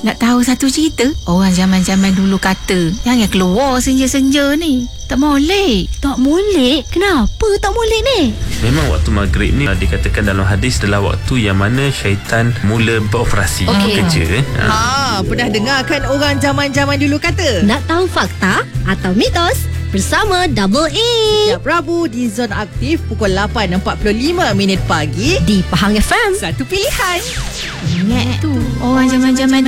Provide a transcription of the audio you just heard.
Nak tahu satu cerita? Orang zaman-zaman dulu kata, jangan keluar senja-senja ni. Tak molek. Tak molek? Kenapa tak molek ni? Memang waktu maghrib ni dikatakan dalam hadis adalah waktu yang mana syaitan mula beroperasi, bekerja. Pernah dengar kan orang zaman-zaman dulu kata? Nak tahu fakta atau mitos? Bersama Double A Setiap Rabu di Zona Aktif pukul 8.45 pagi di Pahang FM. Satu pilihan. Ingat tu, orang zaman-zaman